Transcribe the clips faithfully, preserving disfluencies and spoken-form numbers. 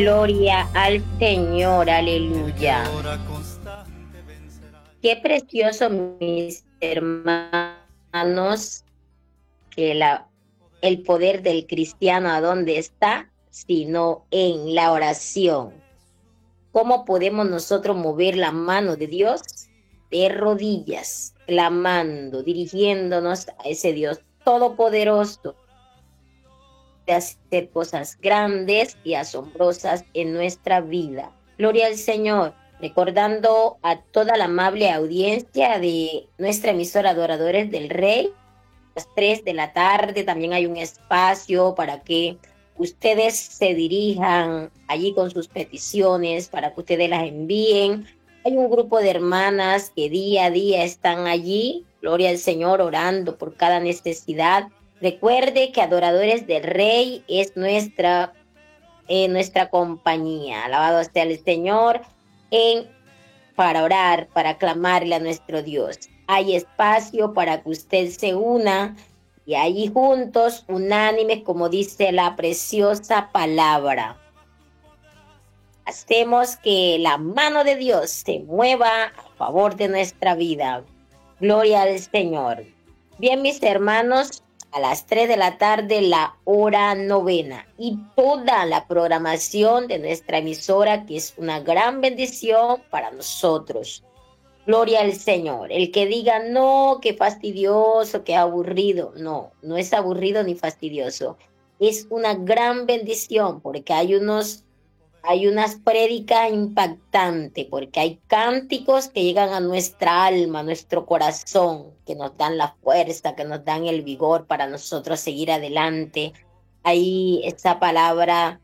Gloria al Señor, aleluya. Qué precioso, mis hermanos, que la, el poder del cristiano, ¿a dónde está? Sino en la oración. ¿Cómo podemos nosotros mover la mano de Dios? De rodillas, clamando, dirigiéndonos a ese Dios todopoderoso, de hacer cosas grandes y asombrosas en nuestra vida. Gloria al Señor. Recordando a toda la amable audiencia de nuestra emisora Adoradores del Rey, a las tres de la tarde también hay un espacio para que ustedes se dirijan allí con sus peticiones, para que ustedes las envíen. Hay un grupo de hermanas que día a día están allí, gloria al Señor, orando por cada necesidad. Recuerde que Adoradores del Rey es nuestra, eh, nuestra compañía. Alabado sea el Señor en, para orar, para clamarle a nuestro Dios. Hay espacio para que usted se una y allí juntos, unánimes, como dice la preciosa palabra. Hacemos que la mano de Dios se mueva a favor de nuestra vida. Gloria al Señor. Bien, mis hermanos, a las tres de la tarde la hora novena y toda la programación de nuestra emisora, que es una gran bendición para nosotros. Gloria al Señor. El que diga no, qué fastidioso, qué aburrido, no, no es aburrido ni fastidioso. Es una gran bendición porque hay unos hay unas prédicas impactantes, porque hay cánticos que llegan a nuestra alma, a nuestro corazón, que nos dan la fuerza, que nos dan el vigor para nosotros seguir adelante. Hay esa palabra,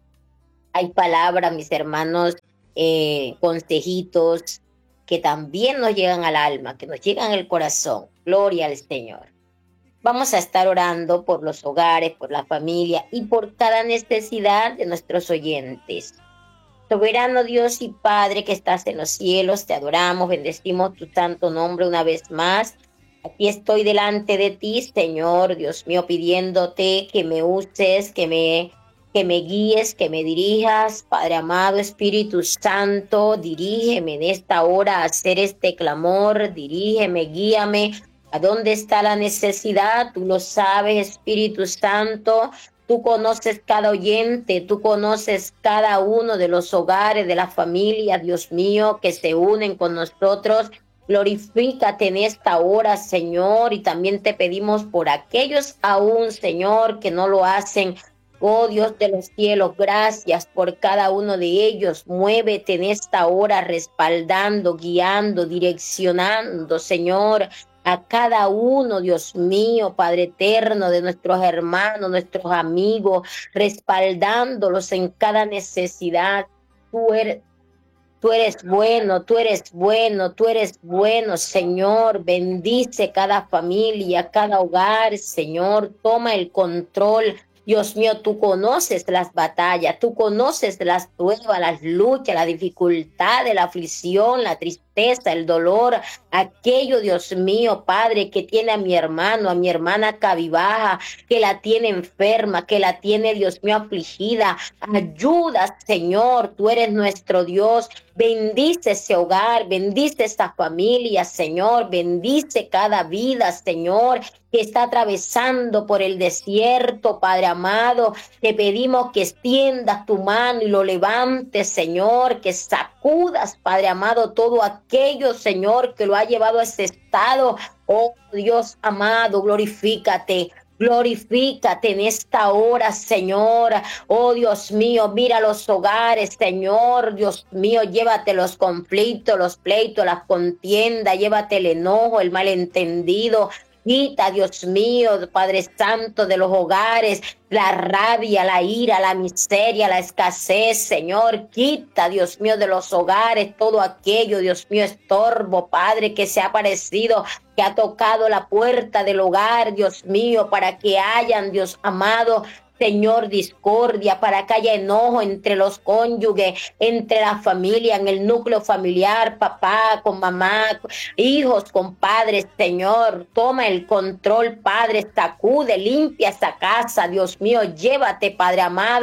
hay palabras, mis hermanos, eh, consejitos, que también nos llegan al alma, que nos llegan al corazón. Gloria al Señor. Vamos a estar orando por los hogares, por la familia y por cada necesidad de nuestros oyentes. Soberano Dios y Padre que estás en los cielos, te adoramos, bendecimos tu santo nombre una vez más. Aquí estoy delante de ti, Señor, Dios mío, pidiéndote que me uses, que me, que me guíes, que me dirijas. Padre amado, Espíritu Santo, dirígeme en esta hora a hacer este clamor, dirígeme, guíame. ¿A dónde está la necesidad? Tú lo sabes, Espíritu Santo. Tú conoces cada oyente, tú conoces cada uno de los hogares, de las familias, Dios mío, que se unen con nosotros. Glorifícate en esta hora, Señor, y también te pedimos por aquellos aún, Señor, que no lo hacen. Oh Dios de los cielos, gracias por cada uno de ellos. Muévete en esta hora, respaldando, guiando, direccionando, Señor, a cada uno, Dios mío, Padre eterno, de nuestros hermanos, nuestros amigos, respaldándolos en cada necesidad. Tú eres, tú eres bueno, tú eres bueno, tú eres bueno, Señor. Bendice cada familia, cada hogar, Señor. Toma el control. Dios mío, tú conoces las batallas, tú conoces las pruebas, las luchas, la dificultad, la aflicción, la tristeza, el dolor, aquello, Dios mío, Padre, que tiene a mi hermano, a mi hermana cabibaja, que la tiene enferma, que la tiene, Dios mío, afligida. Ayuda, Señor, tú eres nuestro Dios. Bendice ese hogar, bendice esta familia, Señor, bendice cada vida, Señor, que está atravesando por el desierto, Padre amado. Te pedimos que extiendas tu mano y lo levantes, Señor, que sacudas, Padre amado, todo aquello, Señor, que lo ha llevado a ese estado. Oh Dios amado, glorifícate. Glorifícate en esta hora, Señor. Oh, Dios mío, mira los hogares, Señor. Dios mío, llévate los conflictos, los pleitos, las contiendas, llévate el enojo, el malentendido. Quita, Dios mío, Padre Santo, de los hogares, la rabia, la ira, la miseria, la escasez, Señor. Quita, Dios mío, de los hogares todo aquello, Dios mío, estorbo, Padre, que se ha aparecido, que ha tocado la puerta del hogar, Dios mío, para que hayan, Dios amado, Señor, discordia, para que haya enojo entre los cónyuges, entre la familia, en el núcleo familiar, papá con mamá, hijos con padres, Señor. Toma el control, Padre, sacude, limpia esa casa, Dios mío, llévate, Padre amado,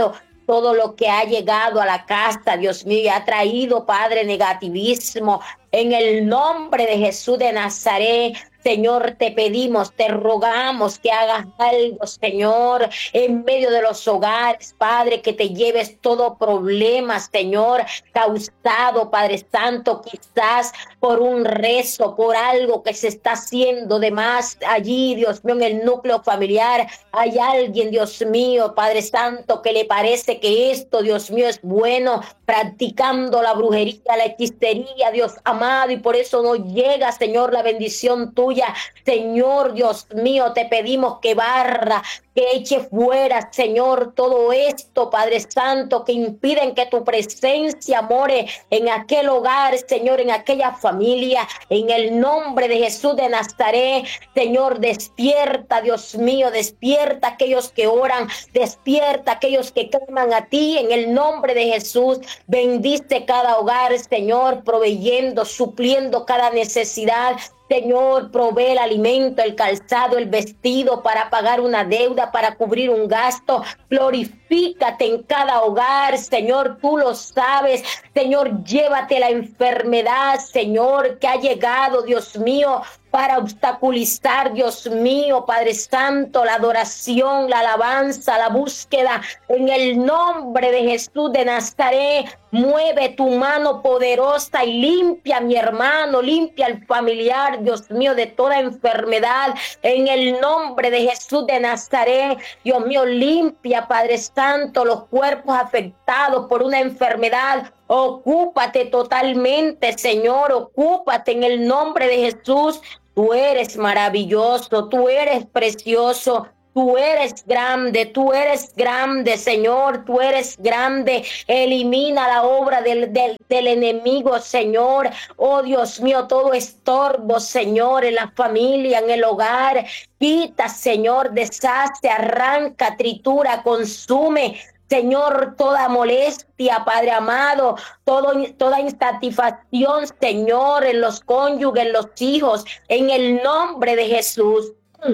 todo lo que ha llegado a la casa, Dios mío, y ha traído, Padre, negativismo. En el nombre de Jesús de Nazaret, Señor, te pedimos, te rogamos que hagas algo, Señor, en medio de los hogares, Padre, que te lleves todo problema, Señor, causado, Padre Santo, quizás por un rezo, por algo que se está haciendo de más allí, Dios mío, en el núcleo familiar. Hay alguien, Dios mío, Padre Santo, que le parece que esto, Dios mío, es bueno, practicando la brujería, la hechicería, Dios amado, y por eso no llega, Señor, la bendición tuya. Señor, Dios mío, te pedimos que barra, que eche fuera, Señor, todo esto, Padre Santo, que impiden que tu presencia more en aquel hogar, Señor, en aquella familia, en el nombre de Jesús de Nazaret. Señor, despierta, Dios mío, despierta a aquellos que oran, despierta a aquellos que claman a ti, en el nombre de Jesús. Bendice cada hogar, Señor, proveyendo, supliendo cada necesidad. Señor, provee el alimento, el calzado, el vestido para pagar una deuda, para cubrir un gasto. Glorifícate en cada hogar, Señor, tú lo sabes. Señor, llévate la enfermedad, Señor, que ha llegado, Dios mío, para obstaculizar, Dios mío, Padre Santo, la adoración, la alabanza, la búsqueda. En el nombre de Jesús de Nazaret, mueve tu mano poderosa y limpia a mi hermano, limpia al familiar, Dios mío, de toda enfermedad. En el nombre de Jesús de Nazaret, Dios mío, limpia, Padre Santo, los cuerpos afectados por una enfermedad. Ocúpate totalmente, Señor, ocúpate en el nombre de Jesús. Tú eres maravilloso, tú eres precioso, tú eres grande, tú eres grande, Señor, tú eres grande. Elimina la obra del, del, del enemigo, Señor. Oh, Dios mío, todo estorbo, Señor, en la familia, en el hogar. Quita, Señor, deshace, arranca, tritura, consume. Señor, toda molestia, Padre amado, todo, toda insatisfacción, Señor, en los cónyuges, en los hijos, en el nombre de Jesús.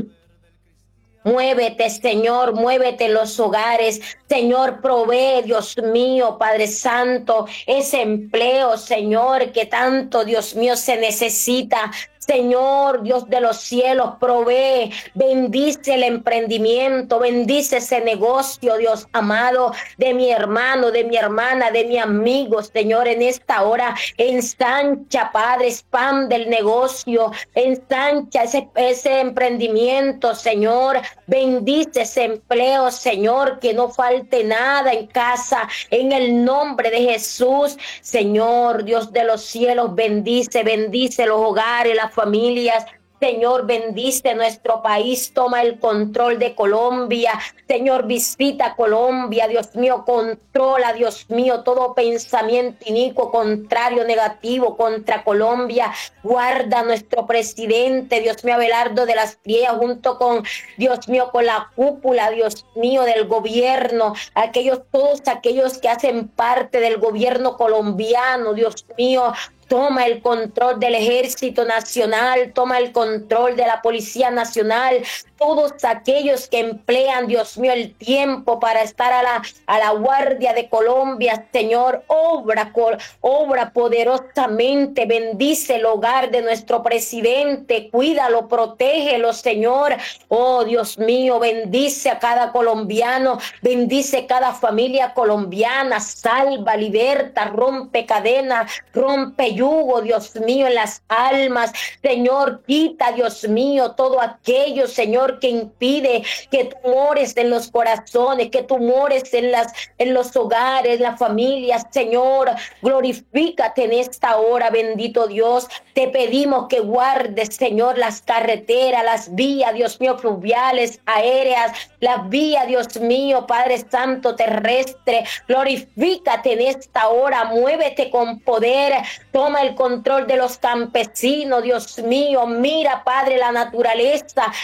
Muévete, Señor, muévete en los hogares. Señor, provee, Dios mío, Padre Santo, ese empleo, Señor, que tanto, Dios mío, se necesita. Señor, Dios de los cielos, provee, bendice el emprendimiento, bendice ese negocio, Dios amado, de mi hermano, de mi hermana, de mi amigo, Señor, en esta hora, ensancha, Padre, expande el negocio, ensancha ese, ese emprendimiento, Señor, bendice ese empleo, Señor, que no falte nada en casa, en el nombre de Jesús. Señor, Dios de los cielos, bendice, bendice los hogares, las familias. Señor, bendice nuestro país, toma el control de Colombia. Señor, visita Colombia, Dios mío, controla, Dios mío, todo pensamiento inicuo, contrario, negativo contra Colombia. Guarda a nuestro presidente, Dios mío, Abelardo de las Priellas, junto con, Dios mío, con la cúpula, Dios mío, del gobierno. Aquellos, todos aquellos que hacen parte del gobierno colombiano, Dios mío, toma el control del Ejército Nacional, toma el control de la Policía Nacional, todos aquellos que emplean, Dios mío, el tiempo para estar a la, a la guardia de Colombia, Señor, obra, obra poderosamente, bendice el hogar de nuestro presidente, cuídalo, protégelo, Señor. Oh, Dios mío, bendice a cada colombiano, bendice cada familia colombiana, salva, liberta, rompe cadenas, rompe yugo, Dios mío, en las almas. Señor, quita, Dios mío, todo aquello, Señor, que impide que tú mores en los corazones, que tú mores en, las, en los hogares, las familias. Señor, glorifícate en esta hora, bendito Dios. Te pedimos que guardes, Señor, las carreteras, las vías, Dios mío, fluviales, aéreas, las vías, Dios mío, Padre Santo, terrestre. Glorifícate en esta hora, muévete con poder, toma el control de los campesinos, Dios mío. Mira, Padre, la naturaleza, Señor,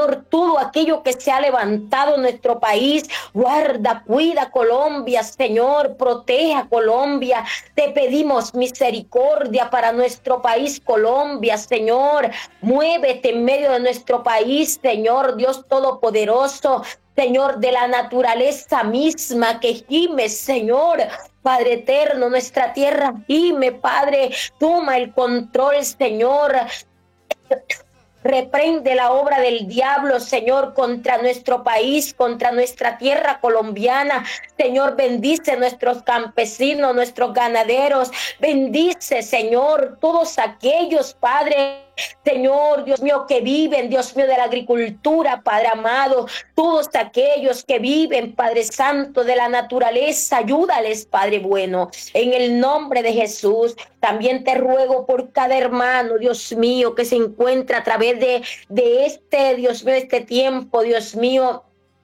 Señor, todo aquello que se ha levantado en nuestro país, guarda, cuida Colombia, Señor, protege a Colombia. Te pedimos misericordia para nuestro país, Colombia, Señor. Muévete en medio de nuestro país, Señor, Dios Todopoderoso. Señor, de la naturaleza misma que gime, Señor, Padre eterno, nuestra tierra gime, Padre, toma el control, Señor. Reprende la obra del diablo, Señor, contra nuestro país, contra nuestra tierra colombiana. Señor, bendice nuestros campesinos, nuestros ganaderos. Bendice, Señor, todos aquellos, Padre, Señor, Dios mío, que viven, Dios mío, de la agricultura, Padre amado. Todos aquellos que viven, Padre Santo, de la naturaleza, ayúdales, Padre bueno. En el nombre de Jesús, también te ruego por cada hermano, Dios mío, que se encuentra a través de, de este, Dios mío, este tiempo, Dios mío,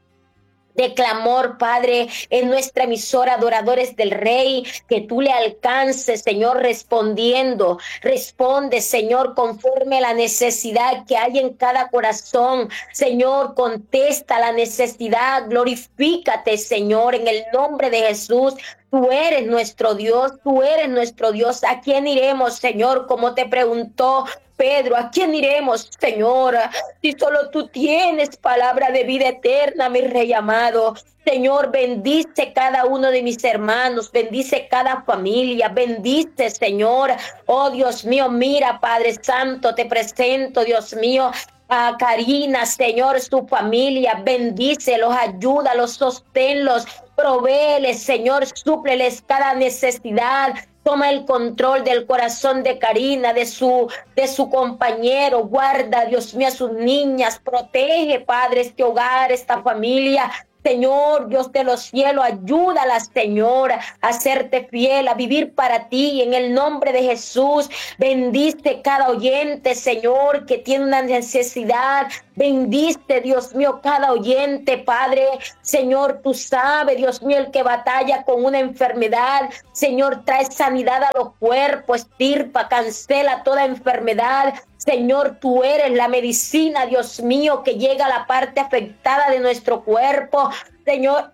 de clamor, Padre, en nuestra emisora Adoradores del Rey, que tú le alcances, Señor, respondiendo. Responde, Señor, conforme a la necesidad que hay en cada corazón. Señor, contesta la necesidad. Glorifícate, Señor, en el nombre de Jesús. Tú eres nuestro Dios, tú eres nuestro Dios. ¿A quién iremos, Señor? Como te preguntó Pedro, ¿a quién iremos, Señor? Si solo tú tienes palabra de vida eterna, mi Rey amado. Señor, bendice cada uno de mis hermanos, bendice cada familia, bendice, Señor. Oh, Dios mío, mira, Padre Santo, te presento, Dios mío, a Karina, Señor, su familia, bendícelos, ayúdalos, sosténlos, provéeles, Señor, súpleles cada necesidad. Toma el control del corazón de Karina, de su, de su compañero. Guarda, Dios mío, a sus niñas. Protege, Padre, este hogar, esta familia. Señor, Dios de los cielos, ayúdalas, Señor, a serte fiel, a vivir para ti. En el nombre de Jesús, bendice cada oyente, Señor, que tiene una necesidad. Bendice, Dios mío, cada oyente, Padre. Señor, tú sabes, Dios mío, el que batalla con una enfermedad. Señor, trae sanidad a los cuerpos, estirpa, cancela toda enfermedad. Señor, tú eres la medicina, Dios mío, que llega a la parte afectada de nuestro cuerpo. Señor,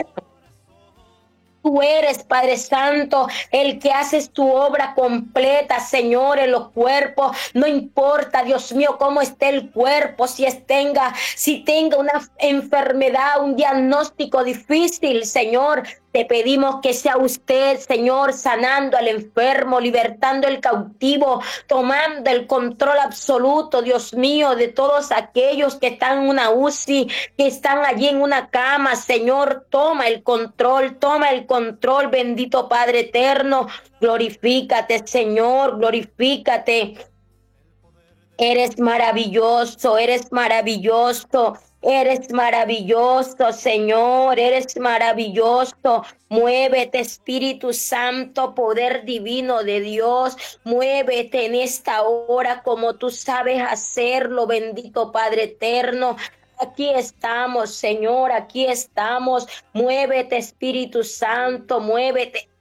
tú eres, Padre Santo, el que haces tu obra completa, Señor, en los cuerpos. No importa, Dios mío, cómo esté el cuerpo, si es tenga, si tenga una enfermedad, un diagnóstico difícil, Señor. Te pedimos que sea usted, Señor, sanando al enfermo, libertando al cautivo, tomando el control absoluto, Dios mío, de todos aquellos que están en una U C I, que están allí en una cama. Señor, toma el control, toma el control, bendito Padre eterno. Glorifícate, Señor, glorifícate. Eres maravilloso, eres maravilloso. Eres maravilloso, Señor, eres maravilloso. Muévete, Espíritu Santo, poder divino de Dios. Muévete en esta hora como tú sabes hacerlo, bendito Padre eterno. Aquí estamos, Señor, aquí estamos. Muévete, Espíritu Santo, muévete.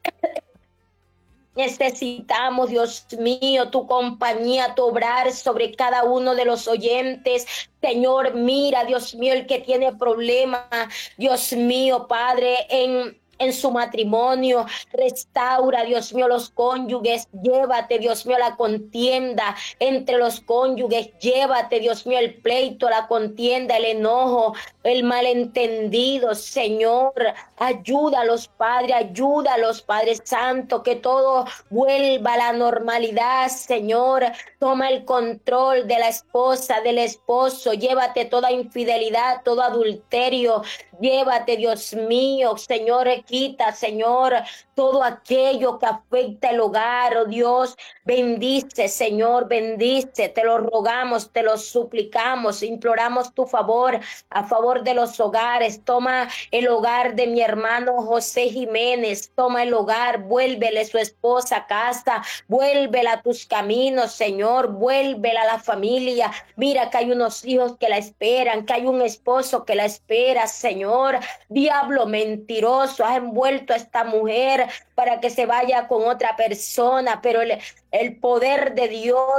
Necesitamos, Dios mío, tu compañía, tu obrar sobre cada uno de los oyentes. Señor, mira, Dios mío, el que tiene problemas, Dios mío, Padre, en... en su matrimonio, restaura, Dios mío, los cónyuges, llévate, Dios mío, la contienda entre los cónyuges, llévate, Dios mío, el pleito, la contienda, el enojo, el malentendido, Señor, ayúdalos, Padre, ayúdalos, Padre Santo, que todo vuelva a la normalidad, Señor. Toma el control de la esposa, del esposo, llévate toda infidelidad, todo adulterio, llévate, Dios mío, Señor, quita, Señor, todo aquello que afecta el hogar, oh Dios, bendice, Señor, bendice, te lo rogamos, te lo suplicamos, imploramos tu favor, a favor de los hogares. Toma el hogar de mi hermano José Jiménez, toma el hogar, vuélvele su esposa a casa, vuélvela a tus caminos, Señor, vuélvela a la familia. Mira que hay unos hijos que la esperan, que hay un esposo que la espera, Señor. Diablo mentiroso, has envuelto a esta mujer para que se vaya con otra persona, pero el, el poder de Dios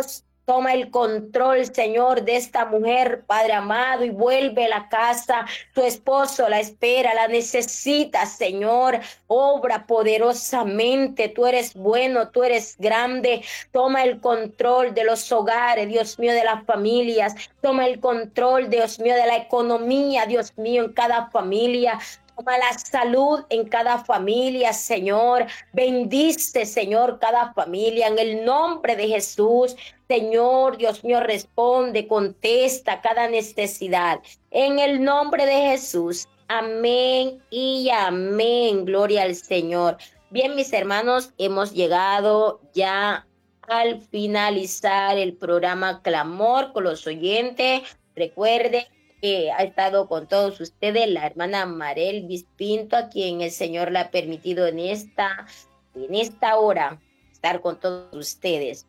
Toma el control, Señor, de esta mujer, Padre amado, y vuelve a la casa. Tu esposo la espera, la necesita, Señor. Obra poderosamente. Tú eres bueno, tú eres grande. Toma el control de los hogares, Dios mío, de las familias. Toma el control, Dios mío, de la economía, Dios mío, en cada familia. Toma la salud en cada familia, Señor. Bendice, Señor, cada familia en el nombre de Jesús. Señor, Dios mío, responde, contesta cada necesidad. En el nombre de Jesús. Amén y amén. Gloria al Señor. Bien, mis hermanos, hemos llegado ya al finalizar el programa Clamor con los oyentes. Recuerden que ha estado con todos ustedes la hermana Marel Pinto, a quien el Señor le ha permitido en esta, en esta hora estar con todos ustedes.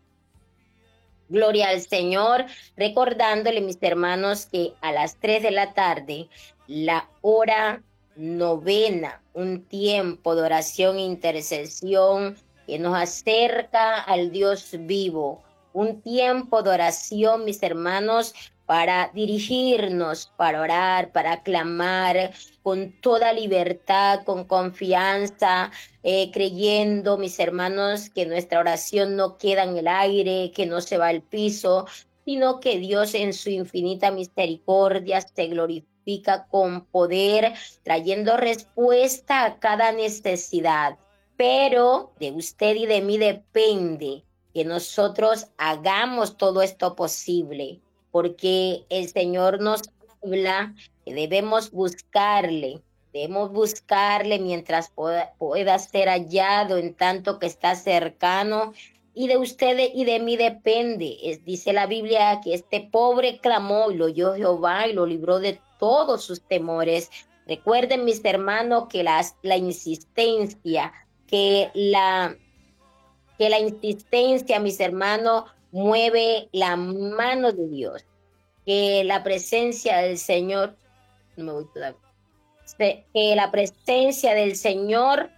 Gloria al Señor, recordándole, mis hermanos, que a las tres de la tarde, la hora novena, un tiempo de oración e intercesión que nos acerca al Dios vivo, un tiempo de oración, mis hermanos, para dirigirnos, para orar, para clamar con toda libertad, con confianza, eh, creyendo, mis hermanos, que nuestra oración no queda en el aire, que no se va al piso, sino que Dios en su infinita misericordia se glorifica con poder, trayendo respuesta a cada necesidad. Pero de usted y de mí depende que nosotros hagamos todo esto posible, porque el Señor nos habla que debemos buscarle, debemos buscarle mientras pueda, pueda ser hallado, en tanto que está cercano, y de ustedes y de mí depende. Es, dice la Biblia que este pobre clamó y lo oyó Jehová y lo libró de todos sus temores. Recuerden, mis hermanos, que la, la insistencia, que la, que la insistencia, mis hermanos, mueve la mano de Dios, que la presencia del Señor, no me voy todavía, que la presencia del Señor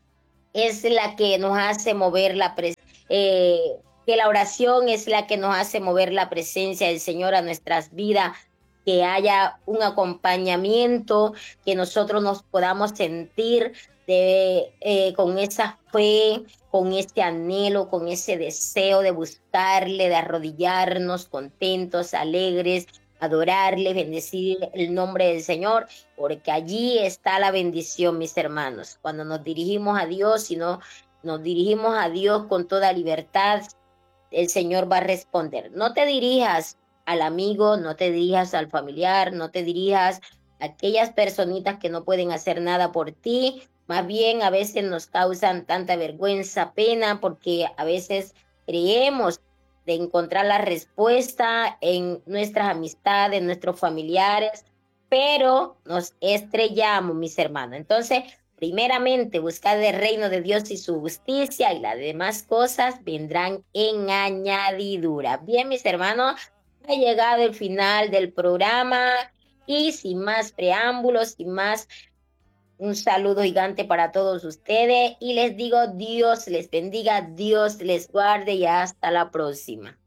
es la que nos hace mover la presencia, eh, que la oración es la que nos hace mover la presencia del Señor a nuestras vidas, que haya un acompañamiento, que nosotros nos podamos sentir de, eh, con esa fe, con ese anhelo, con ese deseo de buscarle, de arrodillarnos contentos, alegres, adorarle, bendecir el nombre del Señor, porque allí está la bendición, mis hermanos. Cuando nos dirigimos a Dios, y no nos dirigimos a Dios con toda libertad, el Señor va a responder. No te dirijas al amigo, no te dirijas al familiar, no te dirijas a aquellas personitas que no pueden hacer nada por ti. Más bien, a veces nos causan tanta vergüenza, pena, porque a veces creemos de encontrar la respuesta en nuestras amistades, en nuestros familiares, pero nos estrellamos, mis hermanos. Entonces, primeramente, buscad el reino de Dios y su justicia, y las demás cosas vendrán en añadidura. Bien, mis hermanos, ha llegado el final del programa, y sin más preámbulos, sin más, un saludo gigante para todos ustedes, y les digo, Dios les bendiga, Dios les guarde, y hasta la próxima.